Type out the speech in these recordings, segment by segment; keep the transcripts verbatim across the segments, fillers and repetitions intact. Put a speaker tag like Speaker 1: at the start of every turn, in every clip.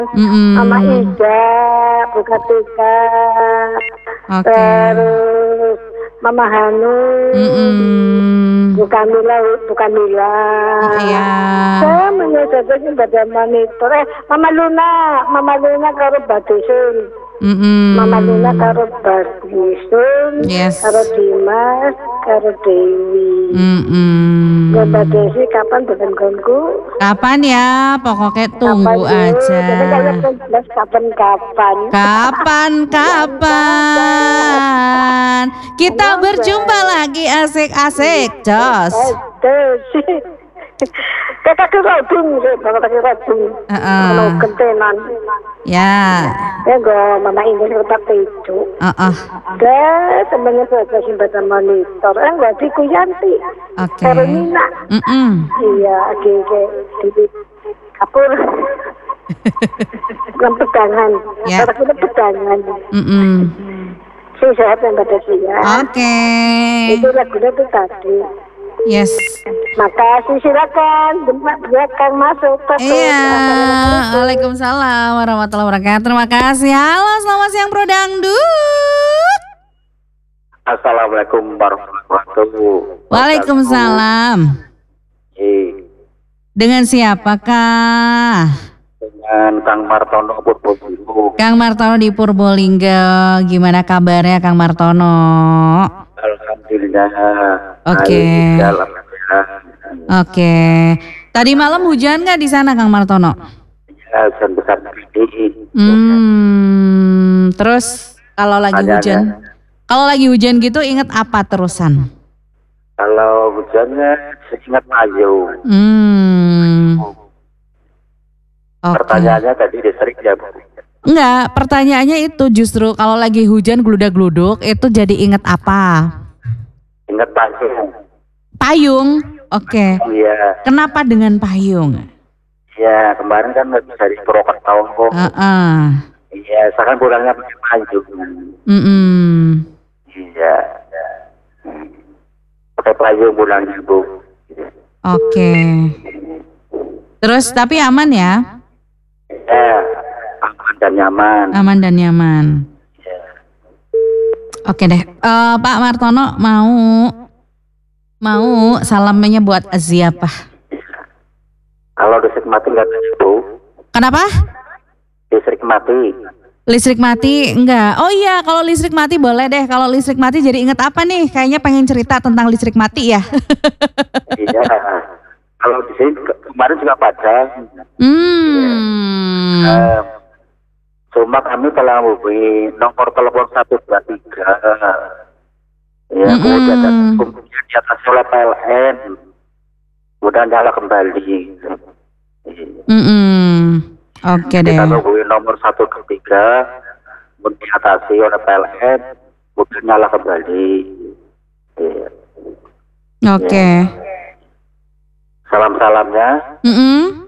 Speaker 1: Mama
Speaker 2: Mm-mm.
Speaker 1: Ida, Buka Tika,
Speaker 2: Oke.
Speaker 1: terus Mama Hanum,
Speaker 2: Mm-mm.
Speaker 1: Bu Kamila, Bu Kamila.
Speaker 2: Iya.
Speaker 1: Saya menyadari pada monitor. Eh, Mama Luna, Mama Luna karo Batisun.
Speaker 2: Mm-mm.
Speaker 1: Mama Luna karo Batisun,
Speaker 2: Yes.
Speaker 1: karo Dimas, karo Dewi.
Speaker 2: Mm-mm.
Speaker 1: Mbak Desi kapan dengan gonku?
Speaker 2: Kapan ya? Pokoknya
Speaker 1: Kapan
Speaker 2: tunggu
Speaker 1: yuk?
Speaker 2: aja.
Speaker 1: Jadi kalau jelas kapan-kapan.
Speaker 2: Kapan kapan kita berjumpa lagi asik-asik, Jos.
Speaker 1: Desi. Kita kira ding, kita kira ding.
Speaker 2: Heeh.
Speaker 1: Kalau kentenan.
Speaker 2: Ya.
Speaker 1: Ya gue mama ini tetap itu.
Speaker 2: Heeh.
Speaker 1: Deh, temennya baca simpan monitor. Eh, gak di Kuyanti.
Speaker 2: Oke.
Speaker 1: Karolina.
Speaker 2: Mm-mm.
Speaker 1: Iya, oke-oke. Di kapur. Bukan pegangan.
Speaker 2: Ya.
Speaker 1: Orang kita pegangan.
Speaker 2: Mm-mm.
Speaker 1: Si sehat yang pada sih ya.
Speaker 2: Oke.
Speaker 1: Itu lagunya itu tadi.
Speaker 2: Yes.
Speaker 1: Makasih, silakan. Silakan masuk. Masuk.
Speaker 2: Iya. Waalaikumsalam warahmatullahi wabarakatuh. Terima kasih. Halo, selamat siang Bro Dangdut.
Speaker 3: Assalamualaikum warahmatullahi wabarakatuh.
Speaker 2: Waalaikumsalam.
Speaker 3: Eh,
Speaker 2: Dengan siapakah?
Speaker 3: dengan Kang Martono Purbogilu.
Speaker 2: Kang Martono di Purbolinggo. Gimana kabarnya Kang Martono?
Speaker 3: Alhamdulillah.
Speaker 2: Oke.
Speaker 3: Alhamdulillah.
Speaker 2: Oke. Tadi malam hujan nggak di sana Kang Martono?
Speaker 3: Ya, hujan besar ini.
Speaker 2: Hmm. Terus kalau lagi
Speaker 3: Ada,
Speaker 2: hujan, kalau lagi hujan gitu inget apa terusan?
Speaker 3: Kalau hujannya seingat payung.
Speaker 2: Hmm. Oke.
Speaker 3: Pertanyaannya tadi listrik ya, Bu.
Speaker 2: Enggak, pertanyaannya itu justru kalau lagi hujan gludak-gluduk itu jadi inget apa?
Speaker 3: Ingat payung.
Speaker 2: Payung. Oke.
Speaker 3: Iya.
Speaker 2: Kenapa dengan payung?
Speaker 3: Iya, kemarin kan lagi dari Purwokerto.
Speaker 2: Heeh.
Speaker 3: Iya, sekarang pulangnya pakai payung.
Speaker 2: Mm-mm.
Speaker 3: Iya. Pakai payung pulangnya, Bu.
Speaker 2: Oke. Terus tapi aman ya?
Speaker 3: Ya, aman dan nyaman.
Speaker 2: Aman dan nyaman.
Speaker 3: Ya.
Speaker 2: Oke deh. Eh, Pak Martono mau mau salamnya buat siapa?
Speaker 3: Kalau listrik mati nggak ada, Bu.
Speaker 2: Kenapa?
Speaker 3: Listrik mati.
Speaker 2: Listrik mati enggak? Oh iya, kalau listrik mati boleh deh. Kalau listrik mati jadi inget apa nih? Kayaknya pengen cerita tentang listrik mati ya.
Speaker 3: Iya. Kalau di sini ke- kemarin juga padam.
Speaker 2: Hmm.
Speaker 3: Eh, cuma kami telah menghubungi nomor telepon satu dua tiga. Ya,
Speaker 2: Mm-mm.
Speaker 3: kemudian kemudian di atas oleh P L N. Kemudian nyala kembali.
Speaker 2: Mm-mm. Oke deh.
Speaker 3: Kita menghubungi nomor satu dua tiga. Kemudian diatasi oleh P L N. Kemudian nyala kembali. Ya.
Speaker 2: Oke.
Speaker 3: Salam-salamnya
Speaker 2: Mm-mm.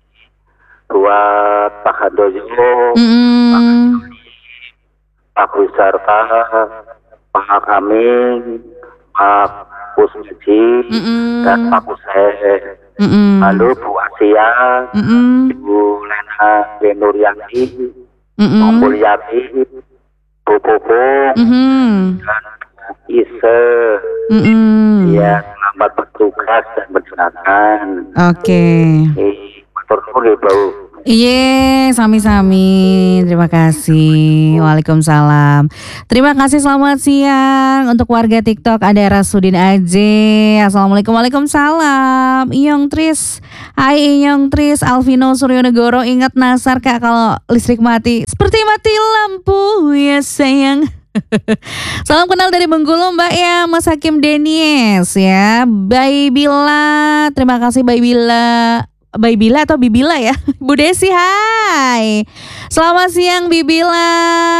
Speaker 3: buat Pak Handoyo,
Speaker 2: Mm-mm.
Speaker 3: Pak Wisarta, Pak Amin, Pak Kusmiji,
Speaker 2: Mm-mm.
Speaker 3: dan Pak Kuseh.
Speaker 2: Mm-mm.
Speaker 3: Lalu Bu Asia,
Speaker 2: Mm-mm.
Speaker 3: Bu Lena Lenurianti, Bu
Speaker 2: Mm-mm.
Speaker 3: Mulyati, Bu Bobo,
Speaker 2: Mm-mm.
Speaker 3: dan Bu Ise.
Speaker 2: Mm-mm.
Speaker 3: Ya, selamat bertugas dan berjalan.
Speaker 2: Oke.
Speaker 3: Eh, matur nuwun ya, Bu.
Speaker 2: Iya, sami-sami. Terima kasih. Waalaikumsalam. Terima kasih, selamat siang untuk warga TikTok. Ada Rasudin Aje. Assalamualaikum. Waalaikumsalam. Iyong Tris. Hai Iyong Tris. Alvino Suryonegoro. Ingat Nasar Kak kalau listrik mati. Seperti mati lampu ya sayang. Salam kenal dari Bengkulu Mbak ya, Mas Hakim Denies ya. Bye Bila. Terima kasih Bye Bila. Bibila atau Bibila ya. Bu Desi hai. Selamat siang Bibila.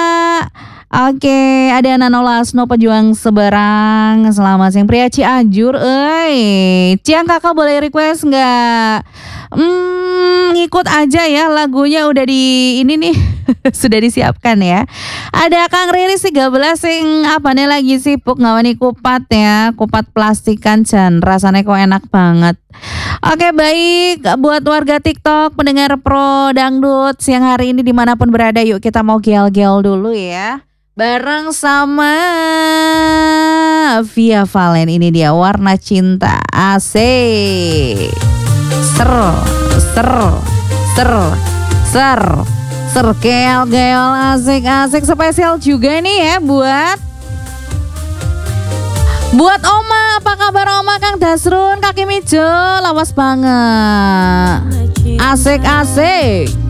Speaker 2: Oke, ada Nano Lasno pejuang Seberang. Selamat siang pria Cianjur. Eh, Ciang kakak boleh request nggak? Hmm, ngikut aja ya lagunya udah di ini nih. Sudah disiapkan ya. Ada Kang Riris tiga belas sing apa nih lagi sibuk ngawani kupat ya. Kupat plastikan Jan, rasanya kok enak banget. Oke baik, buat warga TikTok, pendengar Pro Dangdut siang hari ini dimanapun berada, yuk kita mau gel-gel dulu ya. Bareng sama Via Valen, ini dia Warna Cinta. Asik. Ser, ser, ser, ser, ser, gel-gel asik-asik. Spesial juga nih ya buat Buat Oma, apa kabar Oma? Kang Dasrun, Kaki Mijo, lawas banget. Asik-asik.